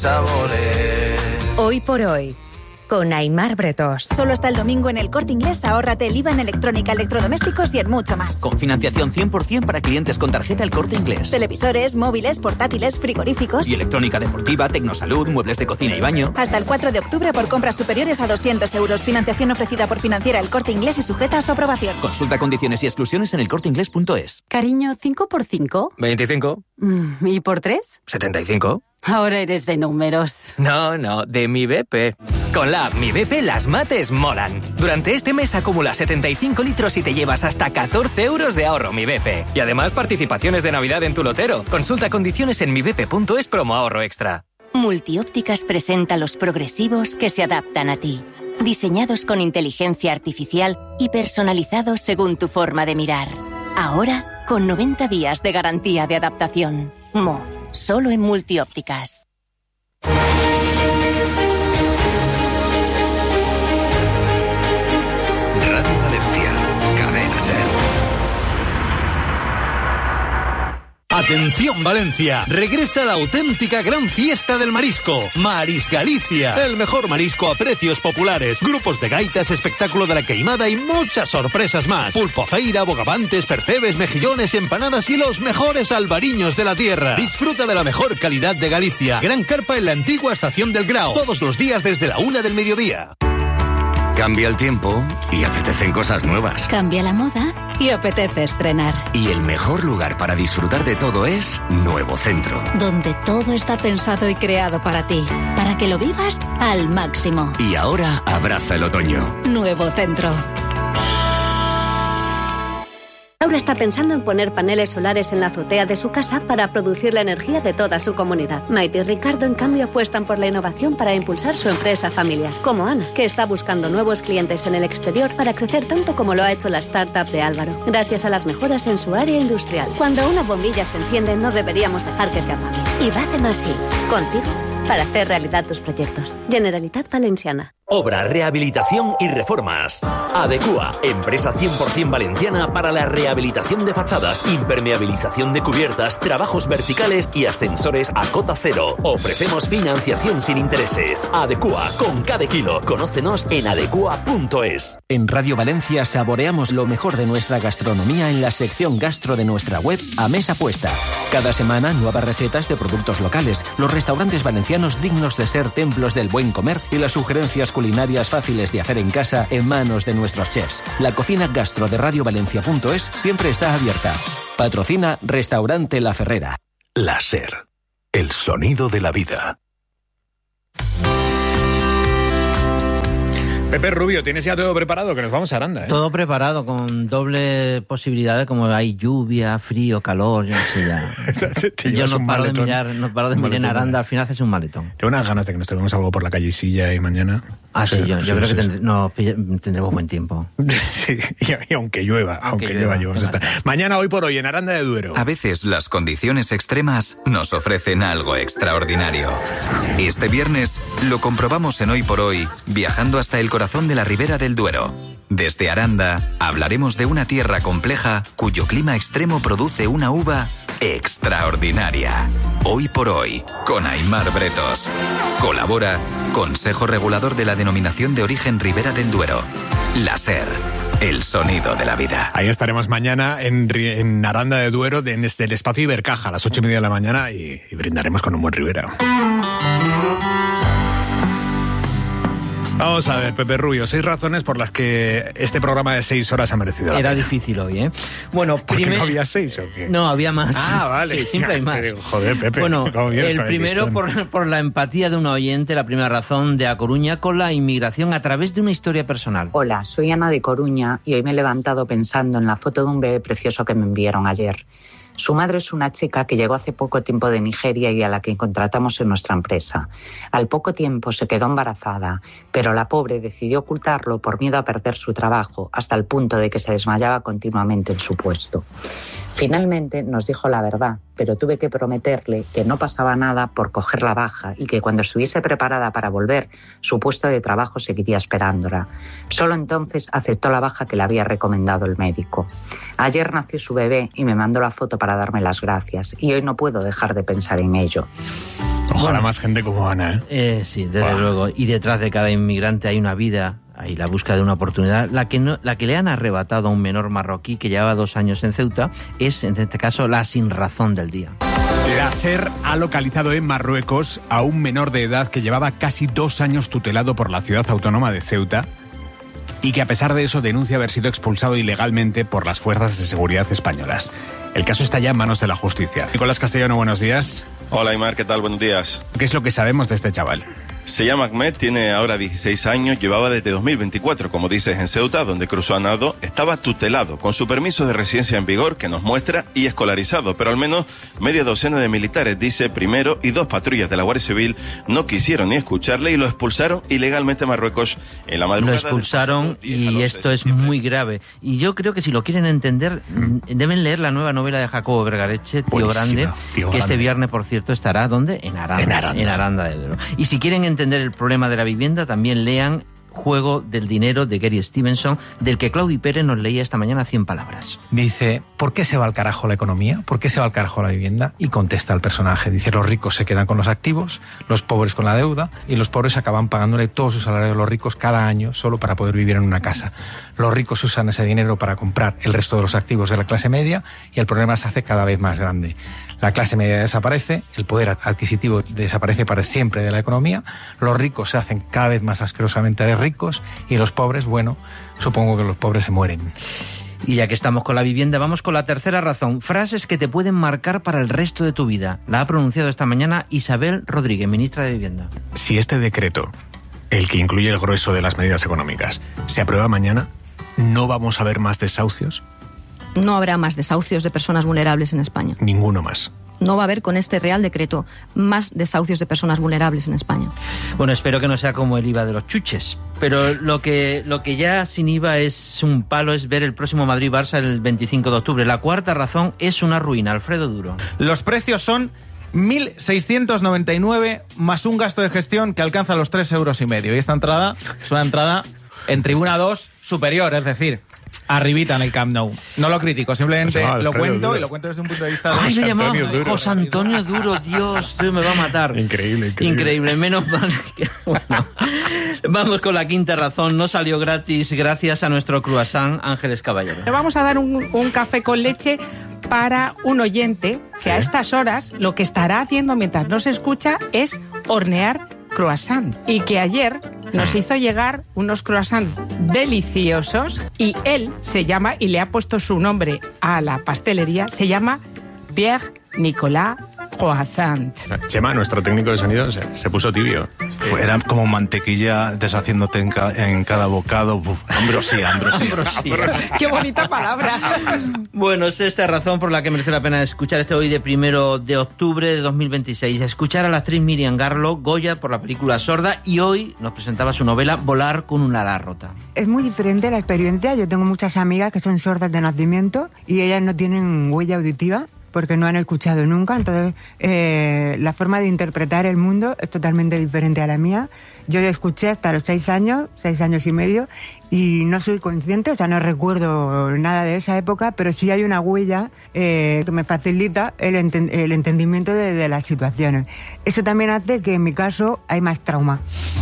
Sabores. Hoy por hoy, con Aimar Bretos. Solo hasta el domingo en el Corte Inglés, ahórrate el IVA en electrónica, electrodomésticos y en mucho más. Con financiación 100% para clientes con tarjeta El Corte Inglés. Televisores, móviles, portátiles, frigoríficos. Y electrónica deportiva, tecnosalud, muebles de cocina y baño. Hasta el 4 de octubre por compras superiores a 200 euros. Financiación ofrecida por Financiera El Corte Inglés y sujeta a su aprobación. Consulta condiciones y exclusiones en elcorteinglés.es. Cariño, ¿5 por 5? 25. ¿Y por 3? 75. Ahora eres de números. No, de Mi BP. Con la app Mi BP las mates molan. Durante este mes acumula 75 litros y te llevas hasta 14 euros de ahorro Mi BP. Y además participaciones de Navidad en tu lotero. Consulta condiciones en mibp.es promo ahorro extra. Multiópticas presenta los progresivos que se adaptan a ti. Diseñados con inteligencia artificial y personalizados según tu forma de mirar. Ahora, con 90 días de garantía de adaptación. Solo en Multiópticas. Radio Valencia, Cadena SER. Atención Valencia, regresa la auténtica gran fiesta del marisco, Maris Galicia, el mejor marisco a precios populares, grupos de gaitas, espectáculo de la queimada y muchas sorpresas más. Pulpo feira, bogavantes, percebes, mejillones, empanadas y los mejores albariños de la tierra. Disfruta de la mejor calidad de Galicia. Gran carpa en la antigua estación del Grao, todos los días desde la 1 del mediodía. Cambia el tiempo y apetecen cosas nuevas. Cambia la moda y apetece estrenar. Y el mejor lugar para disfrutar de todo es Nuevo Centro. Donde todo está pensado y creado para ti, para que lo vivas al máximo. Y ahora abraza el otoño. Nuevo Centro. Laura está pensando en poner paneles solares en la azotea de su casa para producir la energía de toda su comunidad. Maite y Ricardo, en cambio, apuestan por la innovación para impulsar su empresa familiar. Como Ana, que está buscando nuevos clientes en el exterior para crecer tanto como lo ha hecho la startup de Álvaro, gracias a las mejoras en su área industrial. Cuando una bombilla se enciende, no deberíamos dejar que se apague. Y va de más contigo para hacer realidad tus proyectos. Generalitat Valenciana. Obra, rehabilitación y reformas. Adecua, empresa 100% valenciana para la rehabilitación de fachadas, impermeabilización de cubiertas, trabajos verticales y ascensores a cota cero. Ofrecemos financiación sin intereses. Adecua, con cada kilo. Conócenos en adecua.es. En Radio Valencia saboreamos lo mejor de nuestra gastronomía en la sección gastro de nuestra web A Mesa Puesta. Cada semana nuevas recetas de productos locales, los restaurantes valencianos dignos de ser templos del buen comer y las sugerencias culinarias fáciles de hacer en casa en manos de nuestros chefs. La cocina gastro de radiovalencia.es siempre está abierta. Patrocina Restaurante La Ferrera. La SER, el sonido de la vida. Pepe Rubio, ¿tienes ya todo preparado? Que nos vamos a Aranda, ¿eh? Todo preparado, con doble posibilidad, como hay lluvia, frío, calor, yo no sé ya. Yo no paro de mirar en Aranda, al final haces un maletón. Tengo unas ganas de que nos tomemos algo por la calle Silla y mañana. Sí, yo creo que tendremos buen tiempo. Sí, y aunque llueva, vamos a estar. Mañana, hoy por hoy, en Aranda de Duero. A veces las condiciones extremas nos ofrecen algo extraordinario. Este viernes lo comprobamos en Hoy por Hoy, viajando hasta el corazón de la Ribera del Duero. Desde Aranda hablaremos de una tierra compleja cuyo clima extremo produce una uva extraordinaria. Hoy por Hoy, con Aimar Bretos. Colabora Consejo Regulador de la Denominación de Origen Ribera del Duero. La SER, el sonido de la vida. Ahí estaremos mañana en Aranda de Duero, desde el espacio Ibercaja, a las 8:30 de la mañana, y brindaremos con un buen Ribera. Vamos a ver, Pepe Rubio, 6 razones por las que este programa de 6 horas ha merecido la pena. Era difícil hoy, ¿eh? Bueno, ¿Porque no había 6 o qué? No, había más. Ah, vale. Sí, siempre hay más. Joder, Pepe. Bueno, el primero por la empatía de un oyente, la primera razón, de A Coruña, con la inmigración a través de una historia personal. Hola, soy Ana de Coruña y hoy me he levantado pensando en la foto de un bebé precioso que me enviaron ayer. Su madre es una chica que llegó hace poco tiempo de Nigeria y a la que contratamos en nuestra empresa. Al poco tiempo se quedó embarazada, pero la pobre decidió ocultarlo por miedo a perder su trabajo, hasta el punto de que se desmayaba continuamente en su puesto. Finalmente nos dijo la verdad, pero tuve que prometerle que no pasaba nada por coger la baja y que cuando estuviese preparada para volver, su puesto de trabajo seguiría esperándola. Solo entonces aceptó la baja que le había recomendado el médico. Ayer nació su bebé y me mandó la foto para darme las gracias, y hoy no puedo dejar de pensar en ello. Ojalá más gente como Ana, ¿eh? Sí, desde luego. Y detrás de cada inmigrante hay una vida, hay la búsqueda de una oportunidad. La que le han arrebatado a un menor marroquí que llevaba 2 años en Ceuta es, en este caso, la sinrazón del día. La SER ha localizado en Marruecos a un menor de edad que llevaba casi 2 años tutelado por la ciudad autónoma de Ceuta y que a pesar de eso denuncia haber sido expulsado ilegalmente por las fuerzas de seguridad españolas. El caso está ya en manos de la justicia. Nicolás Castellano, buenos días. Hola, Aimar, ¿qué tal? Buenos días. ¿Qué es lo que sabemos de este chaval? Se llama Ahmed, tiene ahora 16 años, llevaba desde 2024, como dices, en Ceuta, donde cruzó a nado, estaba tutelado, con su permiso de residencia en vigor, que nos muestra, y escolarizado, pero al menos media docena de militares, dice, primero, y 2 patrullas de la Guardia Civil no quisieron ni escucharle y lo expulsaron ilegalmente a Marruecos en la madrugada. Lo expulsaron y esto es muy grave. Y yo creo que si lo quieren entender, deben leer la nueva novela de Jacobo Vergareche, Tío Grande, que este viernes, por cierto, estará, ¿dónde? En Aranda de Duero. Y si quieren entender el problema de la vivienda, también lean Juego del dinero de Gary Stevenson, del que Claudi Pérez nos leía esta mañana 100 palabras. Dice, ¿por qué se va al carajo la economía? ¿Por qué se va al carajo la vivienda? Y contesta el personaje, dice, los ricos se quedan con los activos, los pobres con la deuda, y los pobres acaban pagándole todo su salario a los ricos cada año solo para poder vivir en una casa. Los ricos usan ese dinero para comprar el resto de los activos de la clase media y el problema se hace cada vez más grande. La clase media desaparece, el poder adquisitivo desaparece para siempre de la economía, los ricos se hacen cada vez más asquerosamente ricos y los pobres, bueno, supongo que los pobres se mueren. Y ya que estamos con la vivienda, vamos con la tercera razón. Frases que te pueden marcar para el resto de tu vida. La ha pronunciado esta mañana Isabel Rodríguez, ministra de Vivienda. Si este decreto, el que incluye el grueso de las medidas económicas, se aprueba mañana, ¿no vamos a ver más desahucios? No habrá más desahucios de personas vulnerables en España. Ninguno más. No va a haber con este Real Decreto más desahucios de personas vulnerables en España. Bueno, espero que no sea como el IVA de los chuches. Pero lo que ya sin IVA es un palo es ver el próximo Madrid-Barça el 25 de octubre. La cuarta razón es una ruina. Alfredo Duro. Los precios son 1.699 más un gasto de gestión que alcanza los 3,5 euros. Y esta entrada es una entrada en tribuna 2 superior, es decir, arribita en el Camp Nou. No lo critico, simplemente lo cuento Duro. Y lo cuento desde un punto de vista de José Antonio Duro. José Antonio Duro, Dios, me va a matar. Increíble, menos mal que... Bueno, vamos con la quinta razón. No salió gratis gracias a nuestro croissant Ángeles Caballero. Le vamos a dar un café con leche para un oyente que a estas horas lo que estará haciendo mientras nos escucha es hornear croissant, y que ayer nos hizo llegar unos croissants deliciosos, y él se llama, y le ha puesto su nombre a la pastelería, se llama Pierre Nicolas Croissant. Chema, nuestro técnico de sonido, se puso tibio. Era como mantequilla deshaciéndote en cada bocado. Uf, ambrosía. ¡Qué bonita palabra! Bueno, es esta razón por la que merece la pena escuchar hoy de 1 de octubre de 2026. Escuchar a la actriz Miriam Garlo, Goya por la película Sorda, y hoy nos presentaba su novela Volar con un ala rota. Es muy diferente la experiencia. Yo tengo muchas amigas que son sordas de nacimiento y ellas no tienen huella auditiva porque no han escuchado nunca, entonces la forma de interpretar el mundo es totalmente diferente a la mía. Yo escuché hasta los 6 años y medio, y no soy consciente, o sea, no recuerdo nada de esa época, pero sí hay una huella que me facilita el entendimiento de las situaciones. Eso también hace que en mi caso hay más trauma.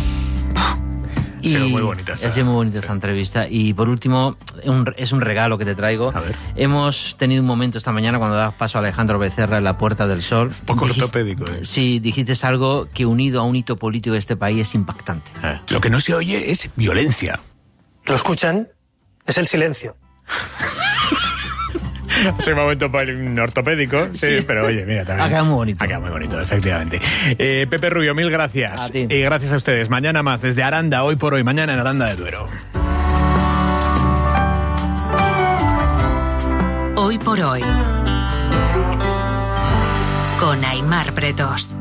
Y muy bonita esta entrevista. Y por último, es un regalo que te traigo. A ver. Hemos tenido un momento esta mañana cuando dabas paso a Alejandro Becerra en la Puerta del Sol. Un poco ortopédico. Sí, dijiste algo que unido a un hito político de este país es impactante. Lo que no se oye es violencia. ¿Lo escuchan? Es el silencio. Es un momento ortopédico, sí, pero oye, mira, también. Ha quedado muy bonito. Ha quedado muy bonito, efectivamente. Pepe Rubio, mil gracias. A ti. Y gracias a ustedes. Mañana más desde Aranda, hoy por hoy, mañana en Aranda de Duero. Hoy por hoy. Con Aimar Bretos.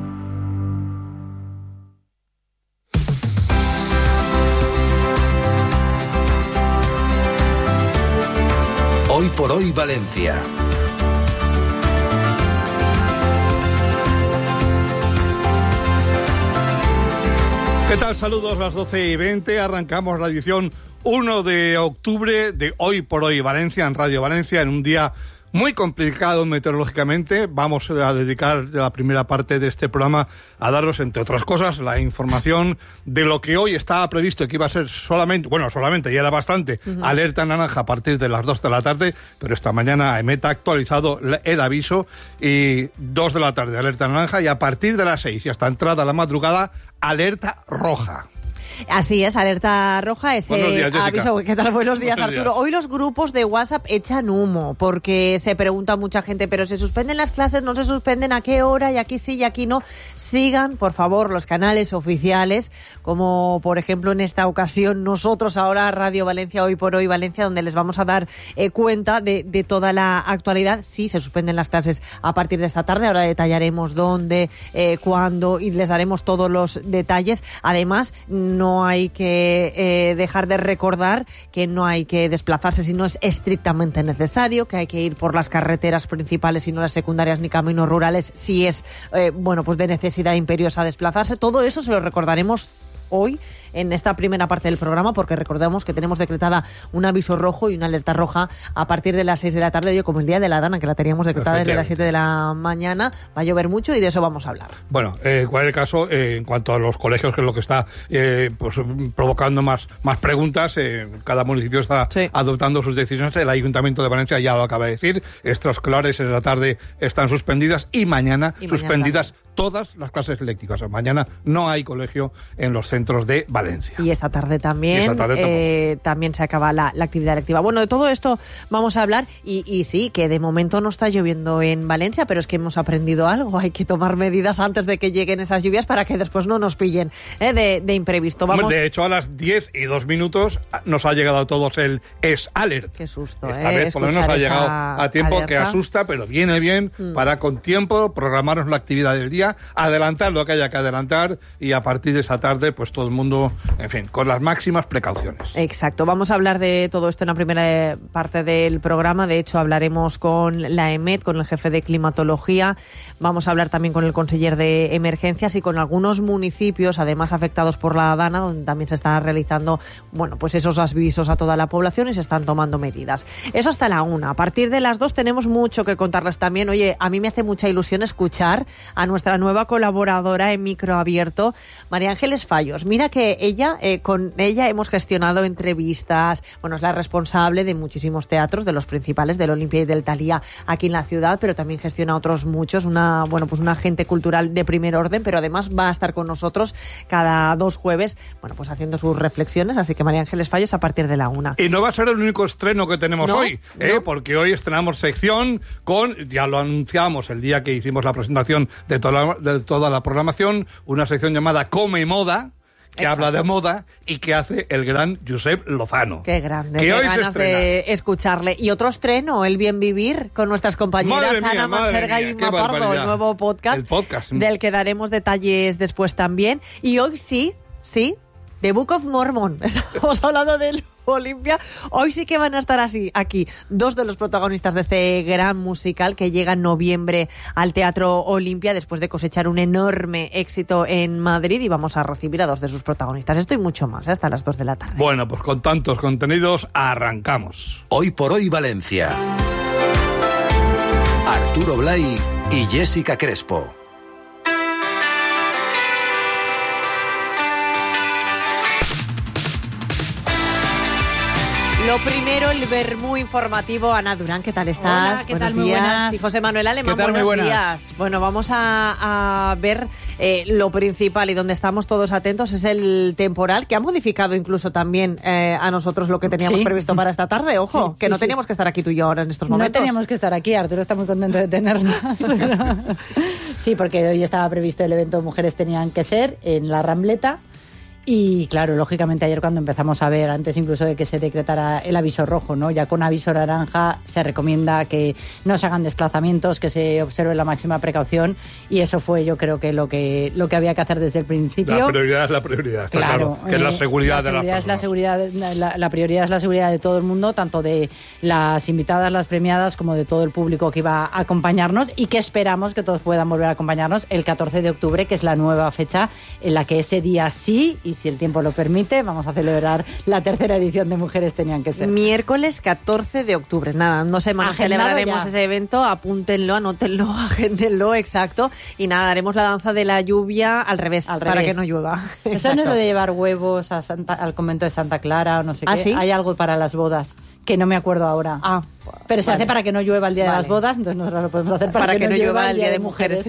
Hoy por hoy Valencia. ¿Qué tal? Saludos, las 12:20. Arrancamos la edición 1 de octubre de Hoy por Hoy Valencia, en Radio Valencia, en un día muy complicado meteorológicamente. Vamos a dedicar la primera parte de este programa a daros, entre otras cosas, la información de lo que hoy estaba previsto, que iba a ser solamente, ya era bastante, alerta naranja a partir de las 2 de la tarde, pero esta mañana EMET ha actualizado el aviso y 2 de la tarde alerta naranja y a partir de las 6 y hasta entrada a la madrugada alerta roja. Así es, alerta roja, ese aviso. ¿Qué tal? Buenos días, Arturo. Días. Hoy los grupos de WhatsApp echan humo, porque se pregunta mucha gente, pero ¿se suspenden las clases? ¿No se suspenden? ¿A qué hora? Y aquí sí, y aquí no. Sigan, por favor, los canales oficiales, como por ejemplo en esta ocasión nosotros ahora, Radio Valencia, Hoy por Hoy Valencia, donde les vamos a dar cuenta de toda la actualidad. Sí, se suspenden las clases a partir de esta tarde. Ahora detallaremos dónde, cuándo y les daremos todos los detalles. Además, no hay que dejar de recordar que no hay que desplazarse si no es estrictamente necesario, que hay que ir por las carreteras principales y no las secundarias ni caminos rurales si es pues de necesidad imperiosa desplazarse. Todo eso se lo recordaremos hoy en esta primera parte del programa, porque recordemos que tenemos decretada un aviso rojo y una alerta roja a partir de las 6 de la tarde, hoy como el día de la Dana, que la teníamos decretada desde las 7 de la mañana. Va a llover mucho y de eso vamos a hablar. Bueno, ¿cuál es el caso en cuanto a los colegios, que es lo que está provocando más preguntas? Cada municipio está adoptando sus decisiones. El Ayuntamiento de Valencia ya lo acaba de decir. Extraescolares en la tarde están suspendidas y mañana suspendidas todas las clases lectivas. Mañana no hay colegio en los centros de Valencia. Y esta tarde también, también se acaba la actividad lectiva. Bueno, de todo esto vamos a hablar y sí, que de momento no está lloviendo en Valencia, pero es que hemos aprendido algo. Hay que tomar medidas antes de que lleguen esas lluvias para que después no nos pillen de imprevisto. Vamos. De hecho, a las 10:02 nos ha llegado a todos el alert. Qué susto, Esta vez por lo menos ha llegado a tiempo, alerta. Que asusta, pero viene bien para con tiempo programarnos la actividad del día, adelantar lo que haya que adelantar y a partir de esa tarde pues todo el mundo, en fin, con las máximas precauciones. Exacto, vamos a hablar de todo esto en la primera parte del programa. De hecho hablaremos con la EMET, con el jefe de climatología, vamos a hablar también con el conseller de emergencias y con algunos municipios además afectados por la Dana, donde también se están realizando pues esos avisos a toda la población y se están tomando medidas. Eso hasta la 1. A partir de las 2 tenemos mucho que contarles también. Oye, a mí me hace mucha ilusión escuchar a nuestra nueva colaboradora en Micro Abierto, María Ángeles Fallos. Mira que con ella hemos gestionado entrevistas, es la responsable de muchísimos teatros, de los principales, del Olimpia y del Thalía aquí en la ciudad, pero también gestiona otros muchos, una agente cultural de primer orden, pero además va a estar con nosotros cada 2 jueves, haciendo sus reflexiones, así que María Ángeles Fallos a partir de la 1. Y no va a ser el único estreno que tenemos hoy, porque hoy estrenamos sección ya lo anunciamos el día que hicimos la presentación de toda la programación, una sección llamada Come Moda, que habla de moda y que hace el gran Josep Lozano. Qué grande, qué ganas de escucharle. Y otro estreno, El Bien Vivir, con nuestras compañeras Ana Manserga y Inma Pardo, el nuevo podcast, del que daremos detalles después también. Y hoy sí, The Book of Mormon, estamos hablando del Olimpia. Hoy sí que van a estar aquí 2 de los protagonistas de este gran musical que llega en noviembre al Teatro Olimpia después de cosechar un enorme éxito en Madrid, y vamos a recibir a 2 de sus protagonistas. Esto y mucho más hasta las 2 de la tarde. Bueno, pues con tantos contenidos arrancamos. Hoy por Hoy Valencia. Arturo Blay y Jessica Crespo. Lo primero, el vermú informativo. Ana Durán, ¿qué tal estás? Hola, ¿qué tal? Buenos días. Muy buenas. Y José Manuel Alemán, buenos días. Bueno, vamos a ver lo principal y donde estamos todos atentos es el temporal, que ha modificado incluso también a nosotros lo que teníamos previsto para esta tarde. Ojo, que no teníamos que estar aquí tú y yo ahora en estos momentos. No teníamos que estar aquí, Arturo está muy contento de tenernos. Sí, porque hoy estaba previsto el evento Mujeres Tenían que Ser en la Rambleta. Y claro, lógicamente ayer cuando empezamos a ver, antes incluso de que se decretara el aviso rojo, ¿no? Ya con aviso naranja se recomienda que no se hagan desplazamientos, que se observe la máxima precaución, y eso fue, yo creo que lo que había que hacer desde el principio. La prioridad es la prioridad, está claro, que es la seguridad de las personas. La prioridad es la seguridad de todo el mundo, tanto de las invitadas, las premiadas, como de todo el público que iba a acompañarnos, y que esperamos que todos puedan volver a acompañarnos el 14 de octubre, que es la nueva fecha en la que ese día sí, y si el tiempo lo permite, vamos a celebrar la 3ª edición de Mujeres Tenían que Ser. Miércoles 14 de octubre. Nada, no sé, celebraremos ese evento, apúntenlo, anótenlo, agéndenlo, exacto. Y nada, haremos la danza de la lluvia al revés, para que no llueva. Eso no es lo de llevar huevos al convento de Santa Clara o no sé qué. ¿Sí? Hay algo para las bodas, que no me acuerdo ahora. Pero se hace para que no llueva el día de las bodas, entonces nosotros lo podemos hacer para que no llueva el día de mujeres.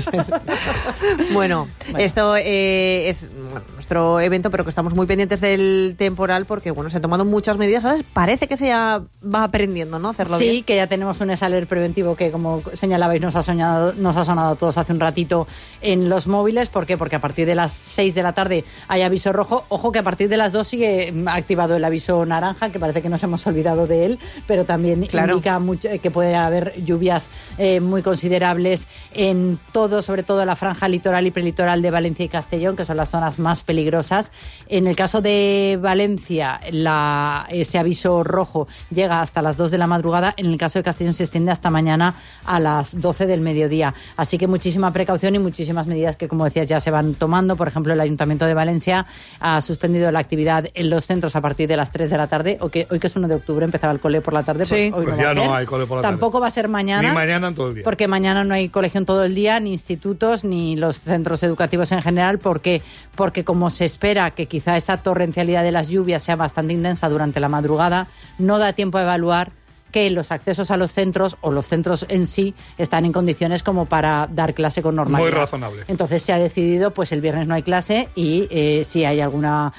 Bueno, esto es nuestro evento, pero que estamos muy pendientes del temporal porque, se han tomado muchas medidas. Ahora parece que se ya va aprendiendo, ¿no? Hacerlo bien. Sí, que ya tenemos un alert preventivo que, como señalabais, nos ha sonado a todos hace un ratito en los móviles. ¿Por qué? Porque a partir de las 6 de la tarde hay aviso rojo. Ojo que a partir de las 2 sigue activado el aviso naranja, que parece que nos hemos olvidado de él, pero también indica mucho, que puede haber lluvias muy considerables en todo, sobre todo la franja litoral y prelitoral de Valencia y Castellón, que son las zonas más peligrosas. En el caso de Valencia, ese aviso rojo llega hasta las 2 de la madrugada. En el caso de Castellón se extiende hasta mañana a las 12 del mediodía. Así que muchísima precaución y muchísimas medidas que, como decías, ya se van tomando. Por ejemplo, el Ayuntamiento de Valencia ha suspendido la actividad en los centros a partir de las 3 de la tarde. Hoy que es 1 de octubre, empezaba el cole por la tarde. Sí. Hoy pues no ya va a ser. No hay cole por la tarde. Tampoco va a ser mañana. Ni mañana en todo el día. Porque mañana no hay colegio en todo el día, ni institutos, ni los centros educativos en general. ¿Por qué? Porque como se espera que quizá esa torrencialidad de las lluvias sea bastante intensa durante la madrugada, no da tiempo a evaluar que los accesos a los centros o los centros en sí están en condiciones como para dar clase con normalidad. Muy razonable. Entonces se ha decidido, pues el viernes no hay clase y si hay alguna,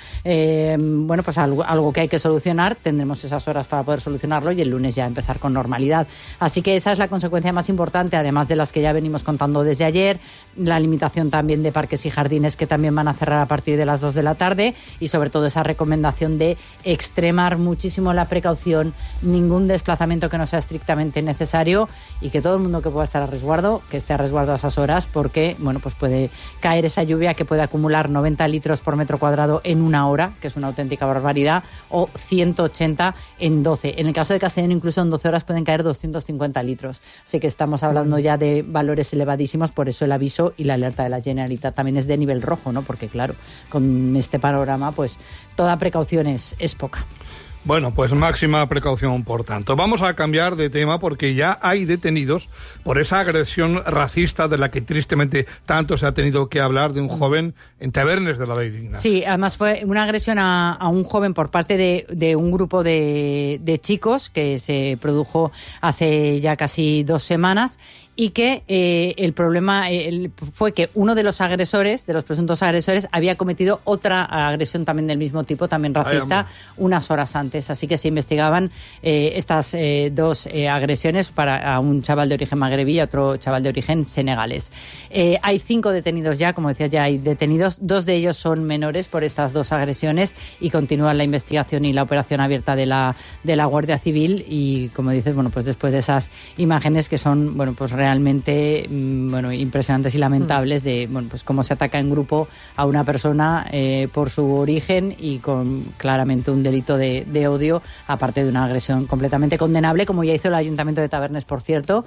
pues algo que hay que solucionar, tendremos esas horas para poder solucionarlo y el lunes ya empezar con normalidad. Así que esa es la consecuencia más importante, además de las que ya venimos contando desde ayer, la limitación también de parques y jardines que también van a cerrar a partir de las 2 de la tarde y sobre todo esa recomendación de extremar muchísimo la precaución, ningún desplazamiento que no sea estrictamente necesario y que todo el mundo que pueda estar a resguardo, que esté a resguardo a esas horas porque, pues puede caer esa lluvia que puede acumular 90 litros por metro cuadrado en 1 hora, que es una auténtica barbaridad, o 180 en 12. En el caso de Castellón, incluso en 12 horas pueden caer 250 litros. Así que estamos hablando ya de valores elevadísimos, por eso el aviso y la alerta de la Generalitat también es de nivel rojo, ¿no? Porque, claro, con este panorama, pues toda precaución es poca. Bueno, pues máxima precaución, por tanto. Vamos a cambiar de tema porque ya hay detenidos por esa agresión racista de la que tristemente tanto se ha tenido que hablar de un joven en Tabernes de la Ley Digna. Sí, además fue una agresión a un joven por parte de un grupo de chicos que se produjo hace ya casi 2 semanas. Y que el problema fue que uno de los agresores, de los presuntos agresores, había cometido otra agresión también del mismo tipo, también racista, unas horas antes. Así que se investigaban estas 2 agresiones a un chaval de origen magrebí y a otro chaval de origen senegalés. Hay 5 detenidos ya, como decía, ya hay detenidos. 2 de ellos son menores por estas 2 agresiones y continúa la investigación y la operación abierta de la Guardia Civil. Y, como dices, pues después de esas imágenes que son, pues realmente impresionantes y lamentables de pues cómo se ataca en grupo a una persona por su origen y con claramente un delito de odio, aparte de una agresión completamente condenable, como ya hizo el Ayuntamiento de Tabernes, por cierto,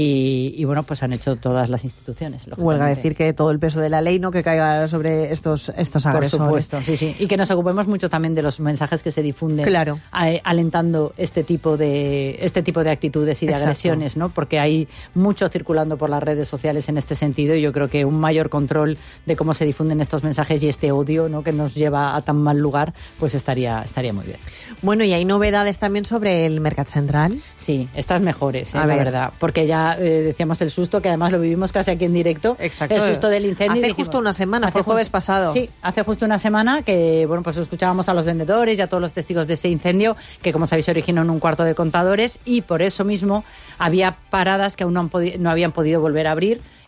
y pues han hecho todas las instituciones. Huelga decir que todo el peso de la ley no que caiga sobre estos agresores. Por supuesto, sí. Y que nos ocupemos mucho también de los mensajes que se difunden, claro, alentando este tipo de actitudes y de agresiones, ¿no? Porque hay mucho circulando por las redes sociales en este sentido y yo creo que un mayor control de cómo se difunden estos mensajes y este odio, ¿no?, que nos lleva a tan mal lugar, pues estaría muy bien. Bueno, y hay novedades también sobre el Mercat Central. Sí, estas mejores, la verdad, porque ya decíamos el susto, que además lo vivimos casi aquí en directo. Exacto. El susto del incendio. Hace justo una semana, fue jueves pasado. Sí, hace justo una semana que, pues escuchábamos a los vendedores y a todos los testigos de ese incendio, que como sabéis originó en un cuarto de contadores y por eso mismo había paradas que aún no habían podido volver a abrir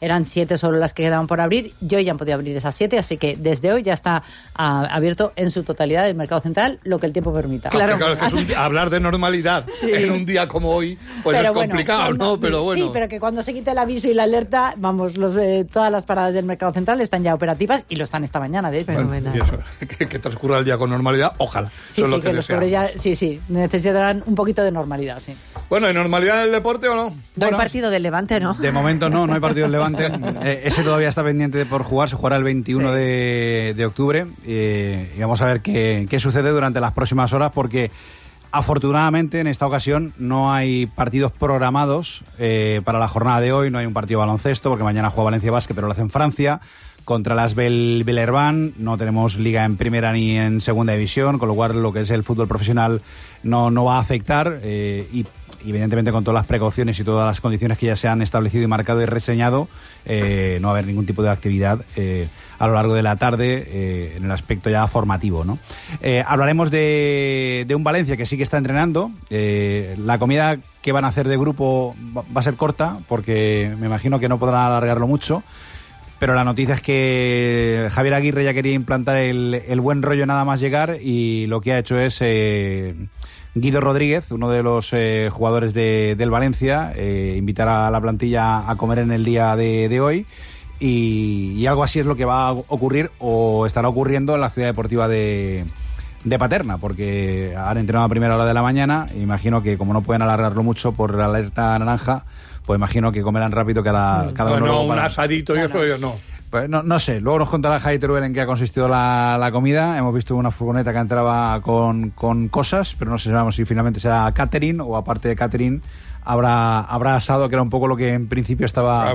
eran 7 solo las que quedaban por abrir, y hoy ya han podido abrir esas 7, así que desde hoy ya está abierto en su totalidad el mercado central, lo que el tiempo permita. Claro, que hablar de normalidad en un día como hoy, pues pero es complicado, ¿no? Pero bueno. Sí, pero que cuando se quite el aviso y la alerta, vamos, todas las paradas del mercado central están ya operativas y lo están esta mañana, de hecho. Y eso, que transcurra el día con normalidad, ojalá. Sí, que los pobres ya, necesitarán un poquito de normalidad, sí. Bueno, ¿hay normalidad en el deporte o no? No hay partido del Levante, ¿no? De momento no hay partido del Levante. Ese todavía está pendiente por jugar, se jugará el 21 de octubre y vamos a ver qué sucede durante las próximas horas, porque afortunadamente en esta ocasión no hay partidos programados para la jornada de hoy, no hay un partido de baloncesto, porque mañana juega Valencia Basket, pero lo hace en Francia, contra las Villeurbanne. No tenemos liga en primera ni en segunda división, con lo cual lo que es el fútbol profesional no va a afectar y evidentemente con todas las precauciones y todas las condiciones que ya se han establecido y marcado y reseñado, no va a haber ningún tipo de actividad a lo largo de la tarde en el aspecto ya formativo, ¿no? Hablaremos de un Valencia que sí que está entrenando. La comida que van a hacer de grupo va a ser corta, porque me imagino que no podrán alargarlo mucho, pero la noticia es que Javier Aguirre ya quería implantar el buen rollo nada más llegar, y lo que ha hecho es Guido Rodríguez, uno de los jugadores del Valencia, invitar a la plantilla a comer en el día de hoy, y algo así es lo que va a ocurrir o estará ocurriendo en la ciudad deportiva de Paterna, porque han entrenado a primera hora de la mañana. Imagino que como no pueden alargarlo mucho por la alerta naranja, pues imagino que comerán rápido cada uno. No, un asadito y eso yo no. Pues no sé, luego nos contará Javi Teruel en qué ha consistido la comida. Hemos visto una furgoneta que entraba con cosas, pero no sabemos si finalmente será catering o aparte de catering habrá asado, que era un poco lo que en principio estaba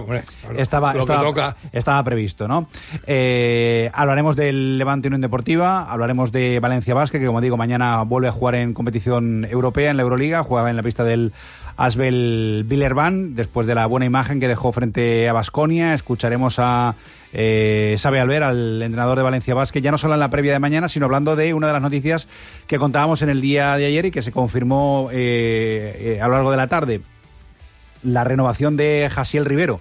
previsto, ¿no? Hablaremos del Levante Unión Deportiva, hablaremos de Valencia Basket, que como digo, mañana vuelve a jugar en competición europea, en la Euroliga, juega en la pista del Asbel Villeurbanne, después de la buena imagen que dejó frente a Baskonia. Escucharemos a Xavi Albert, al entrenador de Valencia Basket, ya no solo en la previa de mañana, sino hablando de una de las noticias que contábamos en el día de ayer y que se confirmó a lo largo de la tarde: la renovación de Jaciel Rivero,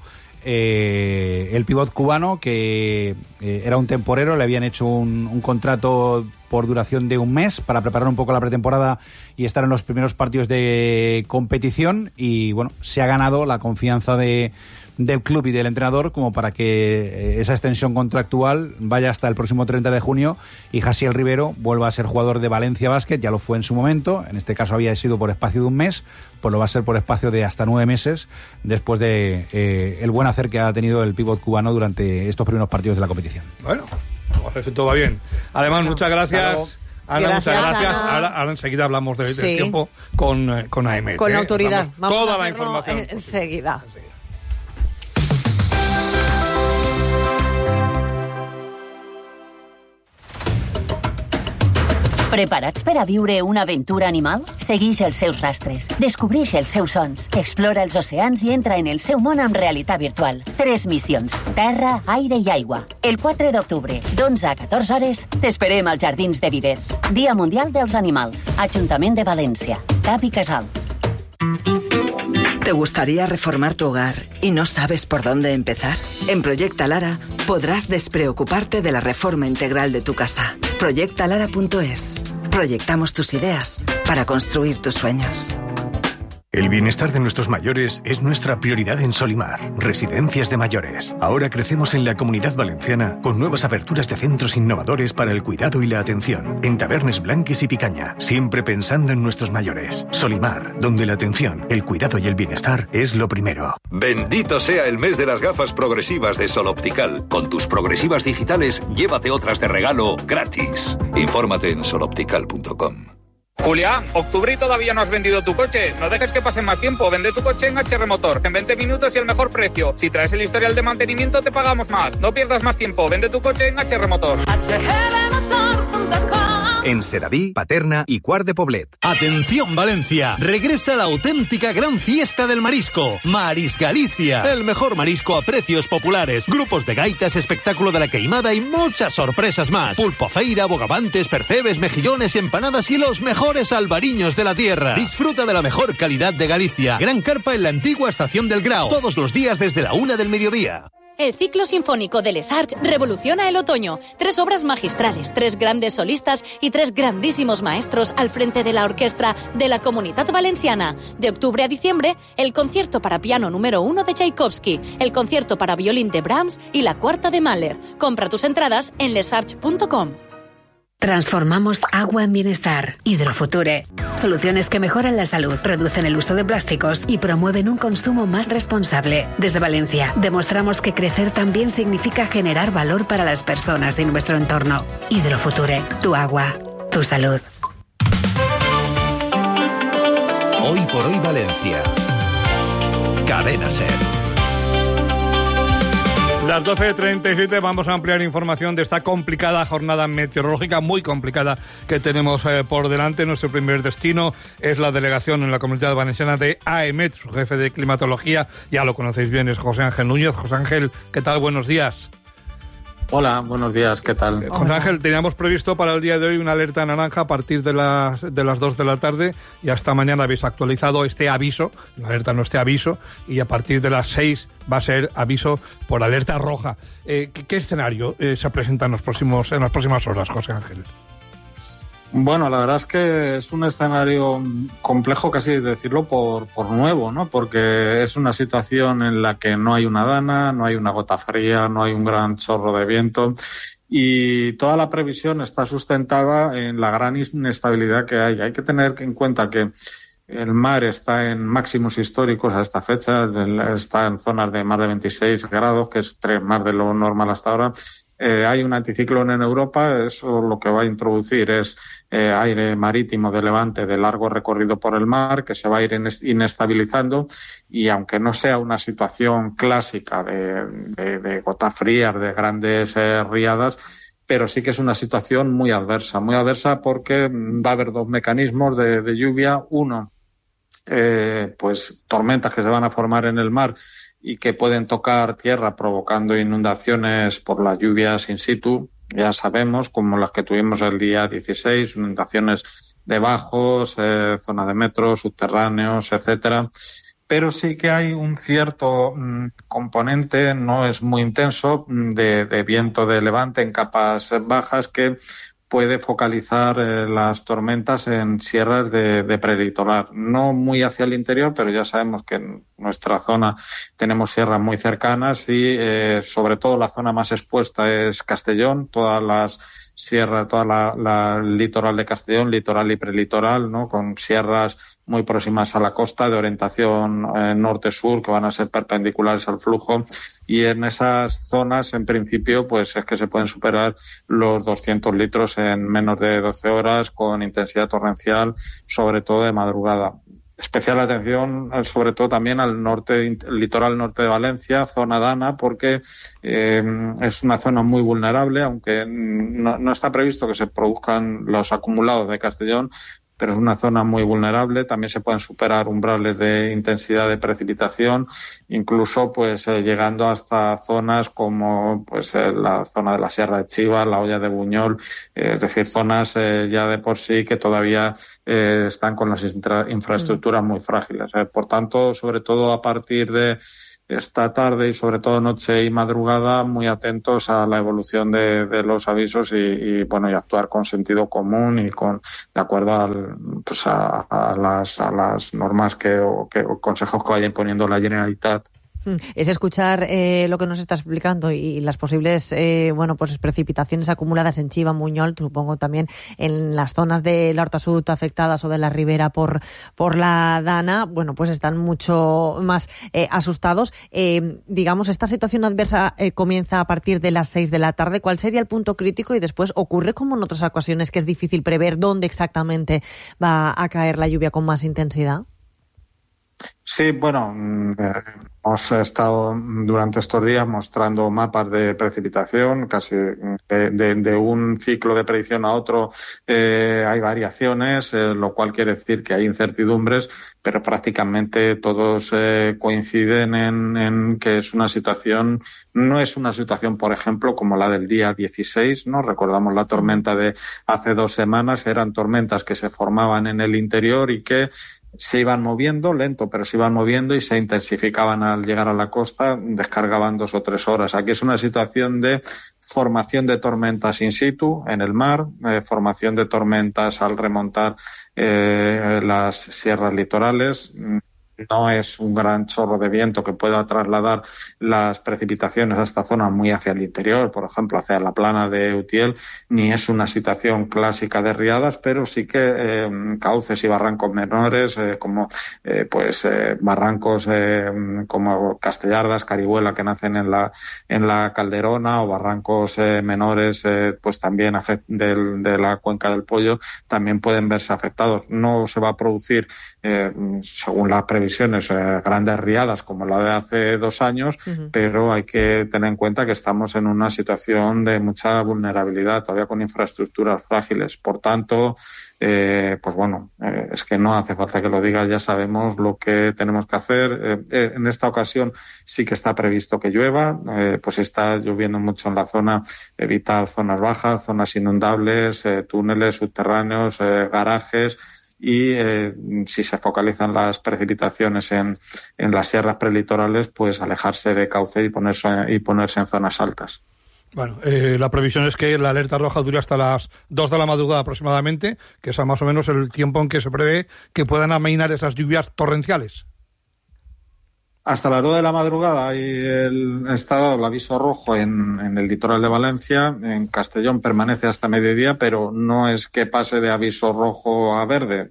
el pívot cubano, que era un temporero. Le habían hecho un contrato por duración de un mes para preparar un poco la pretemporada y estar en los primeros partidos de competición, y bueno, se ha ganado la confianza del club y del entrenador como para que esa extensión contractual vaya hasta el próximo 30 de junio y Jaciel Rivero vuelva a ser jugador de Valencia Basket. Ya lo fue en su momento, en este caso había sido por espacio de un mes, pues lo va a ser por espacio de hasta 9 meses, después de el buen hacer que ha tenido el pívot cubano durante estos primeros partidos de la competición. Bueno, pues todo va bien. Además, muchas gracias. Ana, muchas gracias. Ahora enseguida hablamos del tiempo con AEMET. Con la autoridad. Vamos toda la información. Enseguida. Preparats per a viure una aventura animal? Seguix els seus rastres, descobreix els seus sons, explora els oceans i entra en el seu món amb realitat virtual. 3 missions: terra, aire i aigua. El 4 d'octubre, d'11 a 14 hores, t'esperem als Jardins de Vivers. Dia Mundial dels Animals. Ajuntament de València. Capi Casal. ¿Te gustaría reformar tu hogar y no sabes por dónde empezar? En Proyecta Lara podrás despreocuparte de la reforma integral de tu casa. Proyectalara.es. Proyectamos tus ideas para construir tus sueños. El bienestar de nuestros mayores es nuestra prioridad en Solimar, Residencias de Mayores. Ahora crecemos en la Comunidad Valenciana con nuevas aperturas de centros innovadores para el cuidado y la atención, en Tabernes Blanques y Picaña, siempre pensando en nuestros mayores. Solimar, donde la atención, el cuidado y el bienestar es lo primero. Bendito sea el mes de las gafas progresivas de Sol Optical. Con tus progresivas digitales, llévate otras de regalo gratis. Infórmate en soloptical.com. Julián, octubre y todavía no has vendido tu coche. No dejes que pase más tiempo. Vende tu coche en HR Motor. En 20 minutos y el mejor precio. Si traes el historial de mantenimiento, te pagamos más. No pierdas más tiempo. Vende tu coche en HR Motor. En Sedaví, Paterna y Quart de Poblet. Atención Valencia, regresa la auténtica gran fiesta del marisco, Maris Galicia, el mejor marisco a precios populares, grupos de gaitas, espectáculo de la queimada y muchas sorpresas más. Pulpo feira, bogavantes, percebes, mejillones, empanadas y los mejores albariños de la tierra. Disfruta de la mejor calidad de Galicia. Gran carpa en la antigua estación del Grao, todos los días desde la 1 del mediodía. El ciclo sinfónico de Les Arts revoluciona el otoño. 3 obras magistrales, 3 grandes solistas y 3 grandísimos maestros al frente de la orquesta de la Comunitat Valenciana. De octubre a diciembre, el concierto para piano número 1 de Tchaikovsky, el concierto para violín de Brahms y la cuarta de Mahler. Compra tus entradas en lesarts.com. Transformamos agua en bienestar. Hidrofuture. Soluciones que mejoran la salud, reducen el uso de plásticos y promueven un consumo más responsable. Desde Valencia, demostramos que crecer también significa generar valor para las personas y nuestro entorno. Hidrofuture. Tu agua. Tu salud. Hoy por hoy Valencia. Cadena SER. Las 12:37 vamos a ampliar información de esta complicada jornada meteorológica, muy complicada, que tenemos por delante. Nuestro primer destino es la delegación en la Comunidad Valenciana de AEMET. Su jefe de climatología, ya lo conocéis bien, es José Ángel Núñez. José Ángel, ¿qué tal? Buenos días. Hola, buenos días, ¿qué tal? José Ángel, teníamos previsto para el día de hoy una alerta naranja a partir de las 2 de la tarde y hasta mañana habéis actualizado este aviso, la alerta no este aviso, y a partir de las 6 va a ser aviso por alerta roja. ¿Qué escenario se presenta en las próximas horas, José Ángel? Bueno, la verdad es que es un escenario complejo, casi decirlo por nuevo, ¿no? Porque es una situación en la que no hay una dana, no hay una gota fría, no hay un gran chorro de viento y toda la previsión está sustentada en la gran inestabilidad que hay. Hay que tener en cuenta que el mar está en máximos históricos a esta fecha, está en zonas de más de 26 grados, que es más de lo normal hasta ahora. Hay un anticiclón en Europa, eso lo que va a introducir es aire marítimo de levante de largo recorrido por el mar, que se va a ir inestabilizando y aunque no sea una situación clásica de gotas frías, de grandes riadas, pero sí que es una situación muy adversa porque va a haber 2 mecanismos de lluvia. Uno, pues tormentas que se van a formar en el mar y que pueden tocar tierra provocando inundaciones por las lluvias in situ, ya sabemos, como las que tuvimos el día 16, inundaciones de bajos, zona de metros, subterráneos, etcétera. Pero sí que hay un cierto componente, no es muy intenso, de viento de levante en capas bajas que puede focalizar las tormentas en sierras de prelitoral. No muy hacia el interior, pero ya sabemos que en nuestra zona tenemos sierras muy cercanas y sobre todo la zona más expuesta es Castellón, todas las sierras, toda la litoral de Castellón, litoral y prelitoral, ¿no? Con sierras muy próximas a la costa de orientación norte-sur que van a ser perpendiculares al flujo y en esas zonas en principio pues es que se pueden superar los 200 litros en menos de 12 horas con intensidad torrencial, sobre todo de madrugada. Especial atención, sobre todo también al norte, el litoral norte de Valencia, zona Dana, porque es una zona muy vulnerable, aunque no está previsto que se produzcan los acumulados de Castellón, pero es una zona muy vulnerable. También se pueden superar umbrales de intensidad de precipitación, incluso pues llegando hasta zonas como pues la zona de la Sierra de Chiva, la Hoya de Buñol, es decir, zonas ya de por sí que todavía están con las infraestructuras muy frágiles. Por tanto, sobre todo a partir de esta tarde y sobre todo noche y madrugada, muy atentos a la evolución de los avisos y bueno, y actuar con sentido común y de acuerdo a las normas o consejos que vaya imponiendo la Generalitat. Es escuchar lo que nos estás explicando y las posibles pues precipitaciones acumuladas en Chiva, Buñol, supongo también en las zonas del Horta Sud afectadas o de la Ribera por la Dana, bueno, pues están mucho más asustados. Digamos, esta situación adversa comienza a partir de las 6 de la tarde. ¿Cuál sería el punto crítico? Y después ocurre como en otras ocasiones que es difícil prever dónde exactamente va a caer la lluvia con más intensidad. Sí, bueno, hemos estado durante estos días mostrando mapas de precipitación, casi de un ciclo de predicción a otro hay variaciones, lo cual quiere decir que hay incertidumbres, pero prácticamente todos coinciden en que es una situación, no es una situación, por ejemplo, como la del día 16, ¿no? Recordamos la tormenta de hace 2 semanas, eran tormentas que se formaban en el interior y que se iban moviendo, lento, pero se iban moviendo y se intensificaban al llegar a la costa, descargaban 2 o 3 horas. Aquí es una situación de formación de tormentas in situ en el mar, formación de tormentas al remontar las sierras litorales. No es un gran chorro de viento que pueda trasladar las precipitaciones a esta zona muy hacia el interior, por ejemplo, hacia la plana de Utiel, ni es una situación clásica de riadas, pero sí que cauces y barrancos menores, como barrancos como Castellardas, Carihuela, que nacen en la Calderona, o barrancos menores pues también de la cuenca del Pollo, también pueden verse afectados. No se va a producir, según las previsiones, grandes riadas como la de hace 2 años, pero hay que tener en cuenta que estamos en una situación de mucha vulnerabilidad, todavía con infraestructuras frágiles. Por tanto, es que no hace falta que lo diga, ya sabemos lo que tenemos que hacer. En esta ocasión sí que está previsto que llueva, pues está lloviendo mucho en la zona, evitar zonas bajas, zonas inundables, túneles subterráneos, garajes. Y si se focalizan las precipitaciones en las sierras prelitorales, pues alejarse de cauce y ponerse en zonas altas. Bueno, la previsión es que la alerta roja dure hasta las 2 de la madrugada aproximadamente, que es más o menos el tiempo en que se prevé que puedan amainar esas lluvias torrenciales. Hasta las 2 de la madrugada está dado el aviso rojo en el litoral de Valencia. En Castellón permanece hasta mediodía, pero no es que pase de aviso rojo a verde.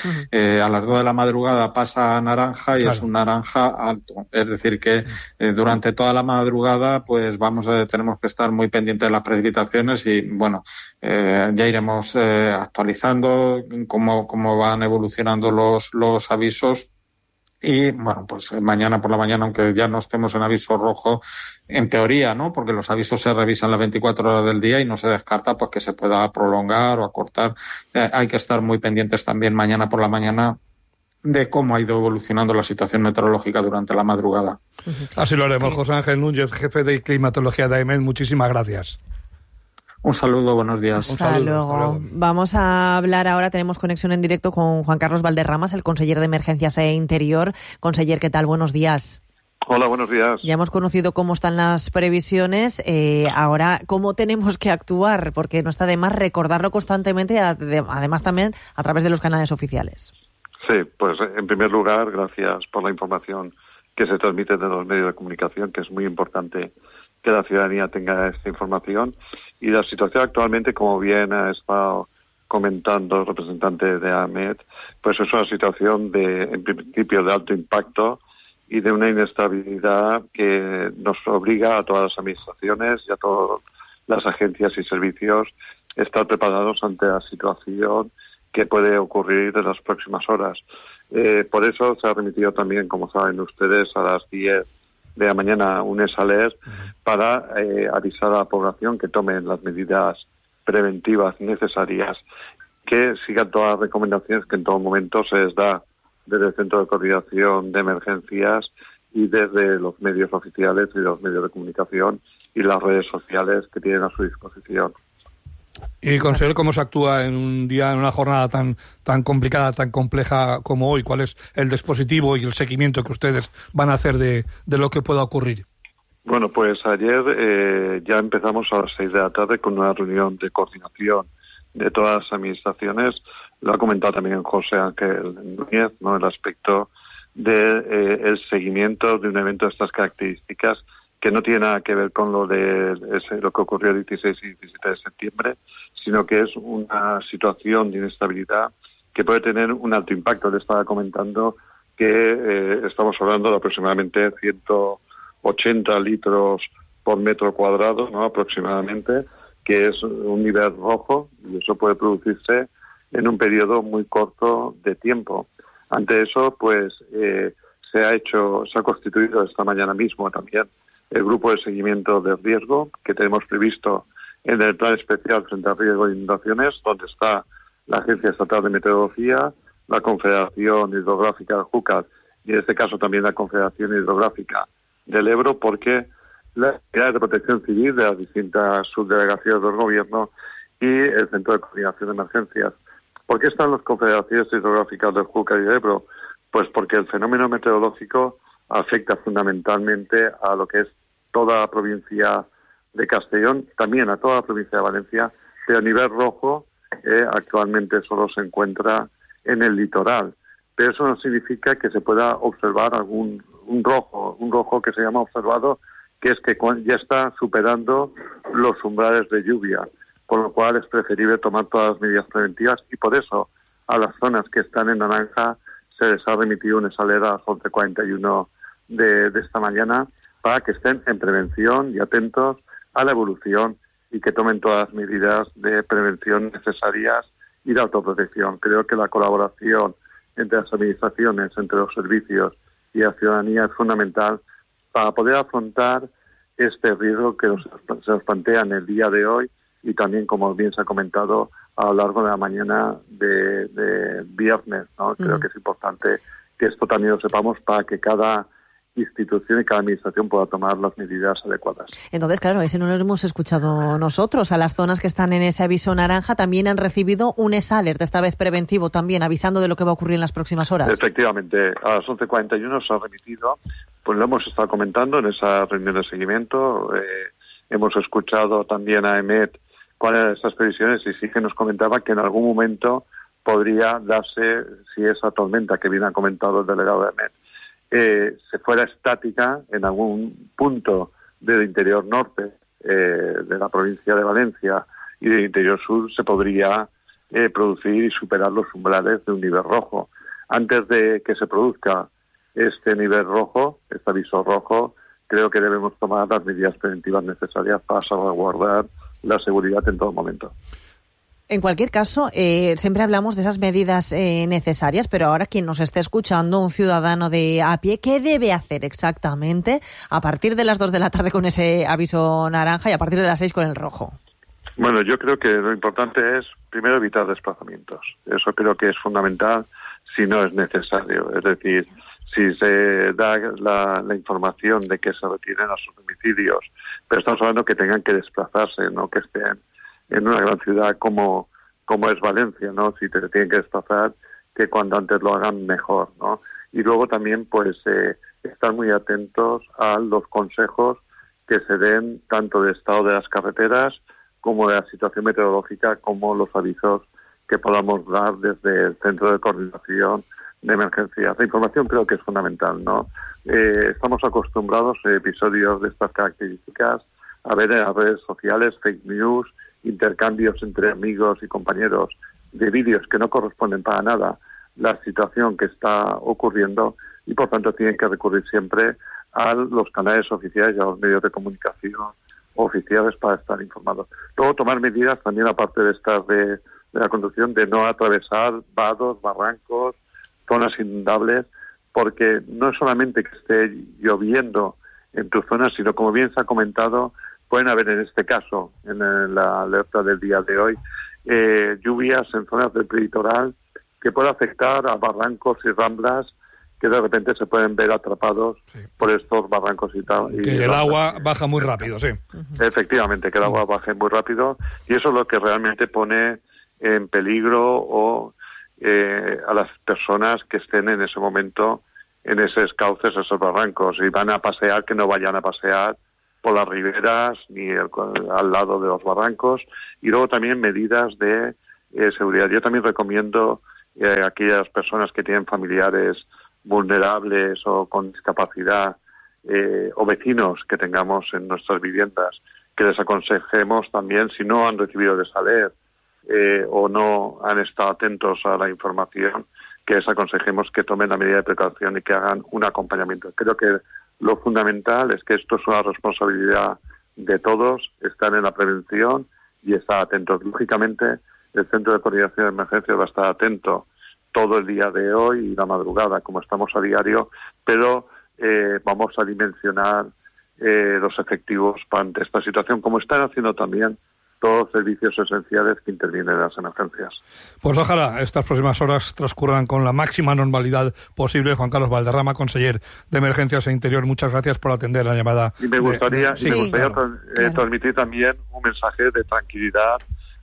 A las 2 de la madrugada pasa a naranja y es un naranja alto. Es decir que durante toda la madrugada pues tenemos que estar muy pendientes de las precipitaciones y ya iremos actualizando cómo van evolucionando los avisos. Y pues mañana por la mañana, aunque ya no estemos en aviso rojo, en teoría, ¿no? Porque los avisos se revisan las 24 horas del día y no se descarta pues que se pueda prolongar o acortar. Hay que estar muy pendientes también mañana por la mañana de cómo ha ido evolucionando la situación meteorológica durante la madrugada. Así lo haremos. Sí. José Ángel Núñez, jefe de climatología de AEMET, muchísimas gracias. Un saludo, buenos días. Hasta luego. Vamos a hablar ahora, tenemos conexión en directo con Juan Carlos Valderramas, el conseller de Emergencias e Interior. Conseller, ¿qué tal? Buenos días. Hola, buenos días. Ya hemos conocido cómo están las previsiones. Ahora, ¿cómo tenemos que actuar? Porque no está de más recordarlo constantemente, además también a través de los canales oficiales. Sí, pues en primer lugar, gracias por la información que se transmite de los medios de comunicación, que es muy importante que la ciudadanía tenga esta información. Y la situación actualmente, como bien ha estado comentando el representante de AEMET, pues es una situación en principio de alto impacto y de una inestabilidad que nos obliga a todas las administraciones y a todas las agencias y servicios a estar preparados ante la situación que puede ocurrir en las próximas horas. Por eso se ha remitido también, como saben ustedes, a las 10 de la mañana un ESALER para avisar a la población que tomen las medidas preventivas necesarias, que sigan todas las recomendaciones que en todo momento se les da desde el Centro de Coordinación de Emergencias y desde los medios oficiales y los medios de comunicación y las redes sociales que tienen a su disposición. Y, consejero, ¿cómo se actúa en un día, en una jornada tan complicada, tan compleja como hoy? ¿Cuál es el dispositivo y el seguimiento que ustedes van a hacer de lo que pueda ocurrir? Bueno, pues ayer ya empezamos a las 6 de la tarde con una reunión de coordinación de todas las administraciones. Lo ha comentado también José Ángel Núñez, ¿no? El aspecto del seguimiento de un evento de estas características, que no tiene nada que ver con lo que ocurrió el 16 y 17 de septiembre, sino que es una situación de inestabilidad que puede tener un alto impacto. Le estaba comentando que estamos hablando de aproximadamente 180 litros por metro cuadrado, ¿no? Aproximadamente, que es un nivel rojo, y eso puede producirse en un periodo muy corto de tiempo. Ante eso, pues se ha constituido esta mañana mismo también el grupo de seguimiento de riesgo que tenemos previsto en el Plan Especial frente al riesgo de inundaciones, donde está la Agencia Estatal de Meteorología, la Confederación Hidrográfica del Júcar y en este caso también la Confederación Hidrográfica del Ebro, porque las unidades de protección civil de las distintas subdelegaciones del Gobierno y el Centro de Coordinación de Emergencias ¿Por qué están las confederaciones hidrográficas del Júcar y del Ebro? Pues porque el fenómeno meteorológico afecta fundamentalmente a lo que es toda la provincia de Castellón, también a toda la provincia de Valencia, pero a nivel rojo actualmente solo se encuentra en el litoral. Pero eso no significa que se pueda observar un rojo que se llama observado, que es que ya está superando los umbrales de lluvia, por lo cual es preferible tomar todas las medidas preventivas y por eso a las zonas que están en naranja se les ha remitido una salera a las 11:41 de esta mañana para que estén en prevención y atentos a la evolución y que tomen todas las medidas de prevención necesarias y de autoprotección. Creo que la colaboración entre las administraciones, entre los servicios y la ciudadanía es fundamental para poder afrontar este riesgo que se nos plantea en el día de hoy y también, como bien se ha comentado, a lo largo de la mañana de viernes, ¿no? Creo que es importante que esto también lo sepamos para que cada institución y cada administración pueda tomar las medidas adecuadas. Entonces, claro, ese no lo hemos escuchado nosotros. A las zonas que están en ese aviso naranja también han recibido un ESALERT, esta vez preventivo también, avisando de lo que va a ocurrir en las próximas horas. Efectivamente, a las 11:41 se ha remitido, pues lo hemos estado comentando en esa reunión de seguimiento, hemos escuchado también a EMET cuáles eran esas previsiones y sí que nos comentaba que en algún momento podría darse, si esa tormenta que bien ha comentado el delegado de EMET, se fuera estática en algún punto del interior norte de la provincia de Valencia y del interior sur, se podría producir y superar los umbrales de un nivel rojo. Antes de que se produzca este nivel rojo, este aviso rojo, creo que debemos tomar las medidas preventivas necesarias para salvaguardar la seguridad en todo momento. En cualquier caso, siempre hablamos de esas medidas necesarias, pero ahora quien nos esté escuchando, un ciudadano de a pie, ¿qué debe hacer exactamente a partir de las 2 de la tarde con ese aviso naranja y a partir de las 6 con el rojo? Bueno, yo creo que lo importante es, primero, evitar desplazamientos. Eso creo que es fundamental si no es necesario. Es decir, si se da la información de que se retiren a sus domicilios, pero estamos hablando que tengan que desplazarse, no que estén en una gran ciudad como es Valencia, ¿no? Si te tienen que desplazar, que cuando antes lo hagan mejor, ¿no? Y luego también, pues, estar muy atentos a los consejos que se den tanto de estado de las carreteras como de la situación meteorológica, como los avisos que podamos dar desde el Centro de Coordinación de Emergencias. La información creo que es fundamental, ¿no? Estamos acostumbrados a episodios de estas características, a ver en las redes sociales fake news, intercambios entre amigos y compañeros de vídeos que no corresponden para nada la situación que está ocurriendo y por tanto tienen que recurrir siempre a los canales oficiales y a los medios de comunicación oficiales para estar informados. Luego tomar medidas también, aparte de estas de la conducción, de no atravesar vados, barrancos, zonas inundables, porque no es solamente que esté lloviendo en tu zona, sino, como bien se ha comentado, pueden haber en este caso, en la alerta del día de hoy, lluvias en zonas del prelitoral que pueden afectar a barrancos y ramblas que de repente se pueden ver atrapados por estos barrancos y tal. Que el agua baja muy rápido, sí. Efectivamente, que el agua baje muy rápido y eso es lo que realmente pone en peligro a las personas que estén en ese momento en esos cauces, esos barrancos, y van a pasear, que no vayan a pasear por las riberas ni al lado de los barrancos. Y luego también medidas de seguridad. Yo también recomiendo a aquellas personas que tienen familiares vulnerables o con discapacidad o vecinos que tengamos en nuestras viviendas, que les aconsejemos también, si no han recibido de saler o no han estado atentos a la información, que les aconsejemos que tomen la medida de precaución y que hagan un acompañamiento. Creo que lo fundamental es que esto es una responsabilidad de todos, estar en la prevención y estar atentos. Lógicamente, el Centro de Coordinación de Emergencias va a estar atento todo el día de hoy y la madrugada, como estamos a diario, pero vamos a dimensionar los efectivos ante esta situación, como están haciendo también todos los servicios esenciales que intervienen en las emergencias. Pues ojalá estas próximas horas transcurran con la máxima normalidad posible. Juan Carlos Valderrama, conseller de Emergencias e Interior, muchas gracias por atender la llamada. Y me gustaría, transmitir también un mensaje de tranquilidad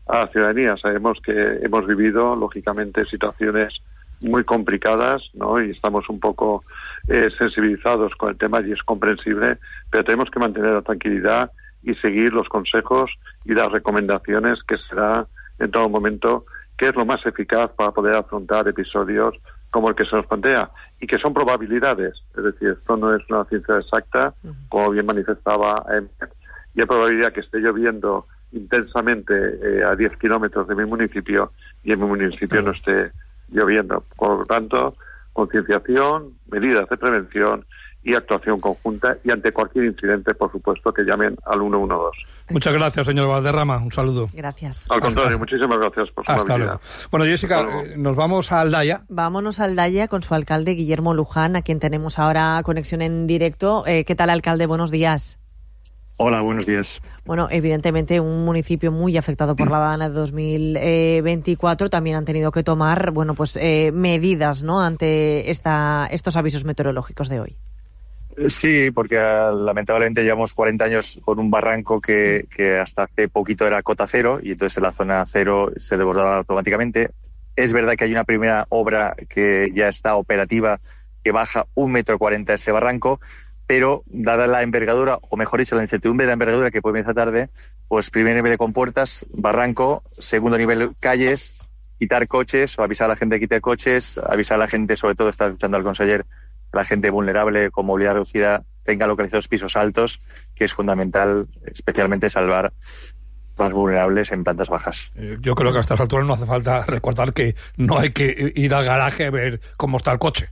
a la ciudadanía. Sabemos que hemos vivido, lógicamente, situaciones muy complicadas, ¿no? Y estamos un poco sensibilizados con el tema y es comprensible, pero tenemos que mantener la tranquilidad y seguir los consejos y las recomendaciones que se da en todo momento, que es lo más eficaz para poder afrontar episodios como el que se nos plantea, y que son probabilidades, es decir, esto no es una ciencia exacta, como bien manifestaba Emmet, y hay probabilidad que esté lloviendo intensamente a 10 kilómetros de mi municipio y en mi municipio no esté lloviendo. Por lo tanto, concienciación, medidas de prevención y actuación conjunta, y ante cualquier incidente, por supuesto, que llamen al 112. Muchas gracias, señor Valderrama. Un saludo. Gracias. Al contrario, muchísimas gracias por su amabilidad. Bueno, Jessica, nos vamos a Aldaya. Vámonos a Aldaya con su alcalde, Guillermo Luján, a quien tenemos ahora conexión en directo. ¿Qué tal, alcalde? Buenos días. Hola, buenos días. Bueno, evidentemente un municipio muy afectado por la dana de 2024. También han tenido que tomar, medidas, ¿no?, ante estos avisos meteorológicos de hoy. Sí, porque lamentablemente llevamos 40 años con un barranco que hasta hace poquito era cota cero, y entonces en la zona cero se desbordaba automáticamente. Es verdad que hay una primera obra que ya está operativa, que baja 1,40 m ese barranco, pero dada la envergadura, o mejor dicho, la incertidumbre de la envergadura que puede venir esta tarde, pues primer nivel de compuertas, barranco, segundo nivel calles, quitar coches o avisar a la gente de quitar coches, avisar a la gente, sobre todo está escuchando al conseller, la gente vulnerable con movilidad reducida tenga localizados pisos altos, que es fundamental, especialmente salvar más vulnerables en plantas bajas. Yo creo que a estas alturas no hace falta recordar que no hay que ir al garaje a ver cómo está el coche.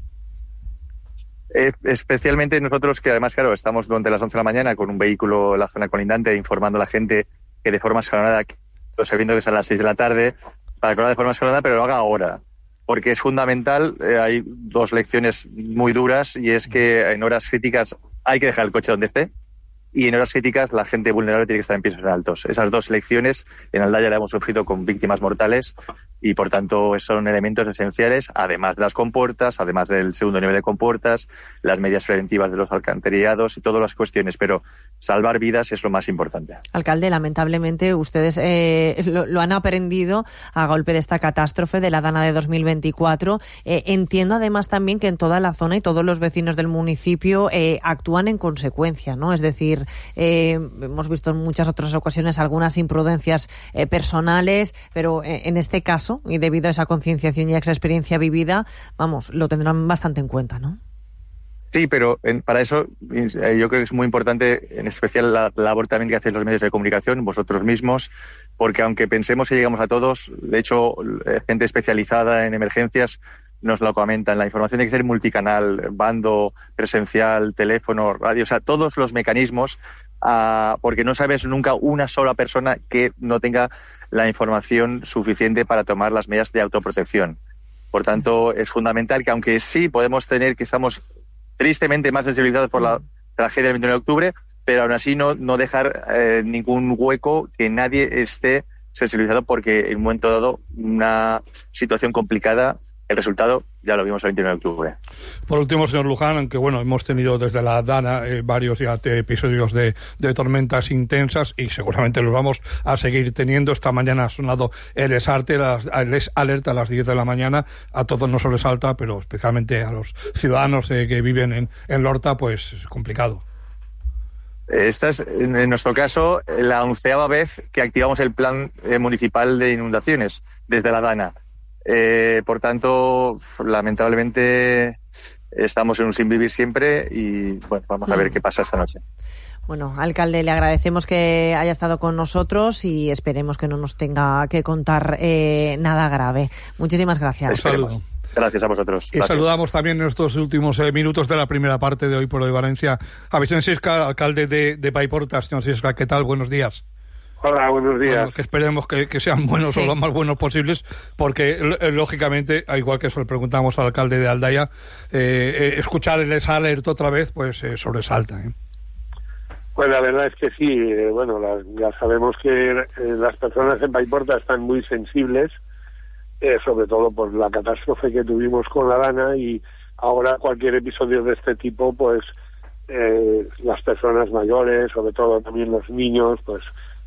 Especialmente nosotros, que además, claro, estamos durante las 11 de la mañana con un vehículo en la zona colindante informando a la gente que de forma escalonada, sabiendo que es a las 6 de la tarde, para que lo haga de forma escalonada, pero lo haga ahora. Porque es fundamental, hay dos lecciones muy duras, y es que en horas críticas hay que dejar el coche donde esté, y en horas críticas la gente vulnerable tiene que estar en pisos altos. Esas dos lecciones en Aldaya la hemos sufrido con víctimas mortales, y por tanto son elementos esenciales, además de las compuertas, además del segundo nivel de compuertas, las medidas preventivas de los alcantarillados y todas las cuestiones, pero salvar vidas es lo más importante. Alcalde, lamentablemente ustedes lo han aprendido a golpe de esta catástrofe de la dana de 2024. Entiendo además también que en toda la zona y todos los vecinos del municipio actúan en consecuencia, ¿no? Es decir, hemos visto en muchas otras ocasiones algunas imprudencias personales, pero en este caso, y debido a esa concienciación y a esa experiencia vivida, lo tendrán bastante en cuenta, ¿no? Sí, pero para eso yo creo que es muy importante, en especial la labor también que hacen los medios de comunicación, vosotros mismos, porque aunque pensemos que llegamos a todos, de hecho, gente especializada en emergencias nos lo comentan, la información tiene que ser multicanal, bando, presencial, teléfono, radio, o sea, todos los mecanismos, porque no sabes nunca una sola persona que no tenga la información suficiente para tomar las medidas de autoprotección. Por tanto, es fundamental que, aunque sí podemos tener que estamos tristemente más sensibilizados por la tragedia del 29 de octubre, pero aún así no dejar ningún hueco, que nadie esté sensibilizado, porque en un momento dado, una situación complicada, el resultado ya lo vimos el 29 de octubre. Por último, señor Luján, aunque hemos tenido desde la dana varios ya episodios de tormentas intensas, y seguramente los vamos a seguir teniendo. Esta mañana ha sonado el ESARTE, el alerta a las 10 de la mañana. A todos nos sobresalta, pero especialmente a los ciudadanos que viven en Lorta, pues es complicado. Esta es, en nuestro caso, la 11ª vez que activamos el plan municipal de inundaciones desde la dana. Por tanto, lamentablemente estamos en un sin vivir siempre, y bueno, vamos a ver qué pasa esta noche. Bueno, alcalde, le agradecemos que haya estado con nosotros y esperemos que no nos tenga que contar nada grave. Muchísimas gracias. Esperemos. Gracias a vosotros. Y saludamos también en estos últimos minutos de la primera parte de Hoy por Hoy Valencia a Vicente Sisca, alcalde de Paiportas. Señor Sisca, ¿qué tal? Buenos días. Hola, buenos días. Bueno, que esperemos que sean buenos, o lo más buenos posibles, porque lógicamente, igual que eso le preguntamos al alcalde de Aldaya, escuchar el alerta otra vez, pues sobresalta. Pues la verdad es que sí, ya sabemos que las personas en Paiporta están muy sensibles, sobre todo por la catástrofe que tuvimos con la dana, y ahora cualquier episodio de este tipo, pues las personas mayores, sobre todo también los niños, pues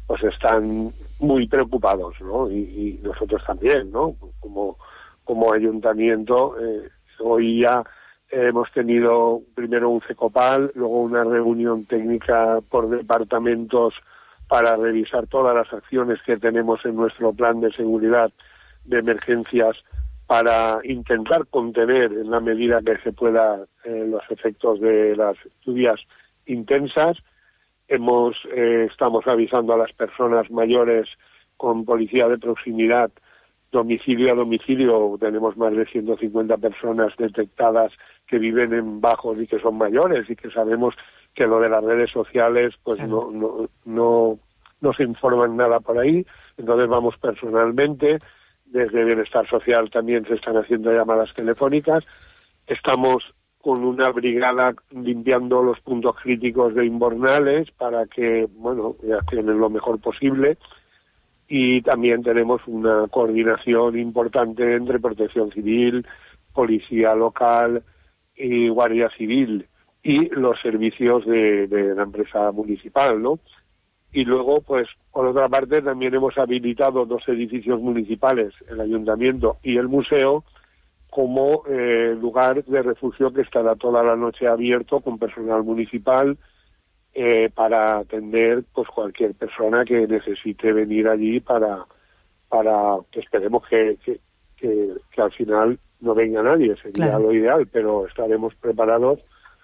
pues están muy preocupados, ¿no? Y nosotros también, ¿no? Como ayuntamiento, hoy ya hemos tenido primero un CECOPAL, luego una reunión técnica por departamentos para revisar todas las acciones que tenemos en nuestro plan de seguridad de emergencias para intentar contener en la medida que se pueda los efectos de las lluvias intensas. Estamos avisando a las personas mayores con policía de proximidad, domicilio a domicilio. Tenemos más de 150 personas detectadas que viven en bajos y que son mayores, y que sabemos que lo de las redes sociales pues no se informan nada por ahí. Entonces vamos personalmente. Desde Bienestar Social también se están haciendo llamadas telefónicas. Estamos con una brigada limpiando los puntos críticos de Invernales para que, accionen lo mejor posible. Y también tenemos una coordinación importante entre Protección Civil, Policía Local y Guardia Civil y los servicios de la empresa municipal, ¿no? Y luego, pues, por otra parte, también hemos habilitado 2 edificios municipales, el ayuntamiento y el museo, como lugar de refugio que estará toda la noche abierto con personal municipal para atender pues cualquier persona que necesite venir allí para que esperemos que al final no venga nadie, sería lo ideal, pero estaremos preparados.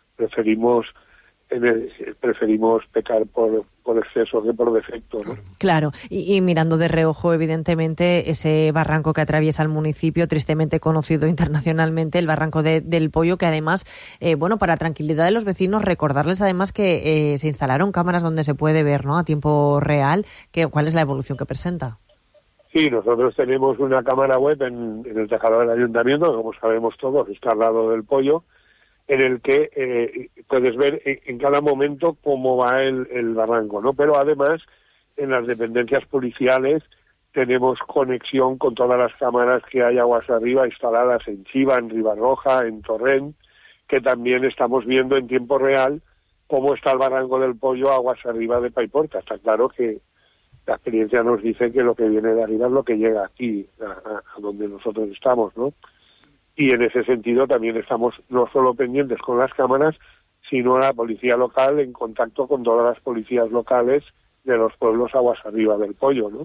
Preferimos pecar por exceso que por defecto, ¿no? Claro, y mirando de reojo, evidentemente, ese barranco que atraviesa el municipio, tristemente conocido internacionalmente, el barranco del Pollo, que además, para tranquilidad de los vecinos, recordarles además que se instalaron cámaras donde se puede ver, ¿no?, a tiempo real, cuál es la evolución que presenta. Sí, nosotros tenemos una cámara web en el tejado del ayuntamiento, como sabemos todos, está al lado del Pollo, en el que puedes ver en cada momento cómo va el barranco, ¿no? Pero además, en las dependencias policiales tenemos conexión con todas las cámaras que hay aguas arriba instaladas en Chiva, en Ribarroja, en Torrent, que también estamos viendo en tiempo real cómo está el barranco del Pollo aguas arriba de Paiporta. Está claro que la experiencia nos dice que lo que viene de arriba es lo que llega aquí, a donde nosotros estamos, ¿no? Y en ese sentido también estamos no solo pendientes con las cámaras, sino la policía local en contacto con todas las policías locales de los pueblos aguas arriba del Pollo, ¿no?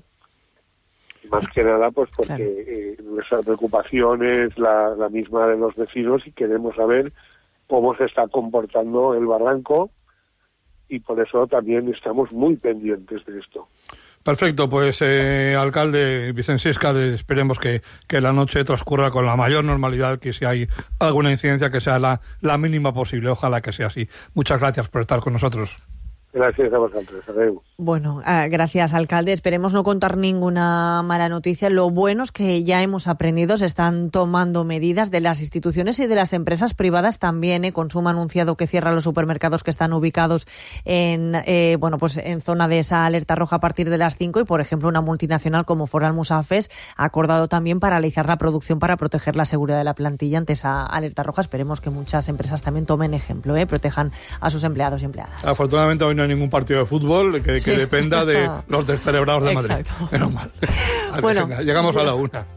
Más que nada, pues porque nuestra preocupación es la misma de los vecinos y queremos saber cómo se está comportando el barranco, y por eso también estamos muy pendientes de esto. Perfecto, pues alcalde Vicente Siscar, esperemos que la noche transcurra con la mayor normalidad, que si hay alguna incidencia que sea la mínima posible, ojalá que sea así. Muchas gracias por estar con nosotros. Gracias a vosotros. Adeu. Bueno, gracias, alcalde. Esperemos no contar ninguna mala noticia. Lo bueno es que ya hemos aprendido, se están tomando medidas de las instituciones y de las empresas privadas también. Consumo ha anunciado que cierra los supermercados que están ubicados en zona de esa alerta roja a partir de las 5, y, por ejemplo, una multinacional como Foral Musafes ha acordado también paralizar la producción para proteger la seguridad de la plantilla ante esa alerta roja. Esperemos que muchas empresas también tomen ejemplo, protejan a sus empleados y empleadas. Afortunadamente hoy no hay ningún partido de fútbol que dependa de los descerebrados de Madrid. Exacto. Menos mal. Vale, bueno, venga, llegamos a la 1.